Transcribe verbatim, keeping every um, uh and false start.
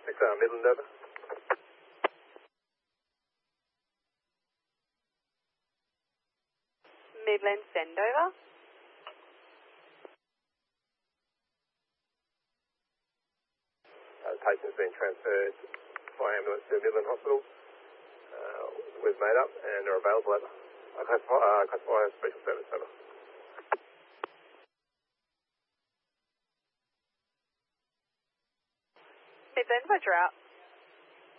six uh, Midland over. Midland, send over. Uh, the patient's been transferred by ambulance to Midland Hospital. Uh, we've made up and are available over. Uh, classify, uh, classify as special service over. Midland, Roger out.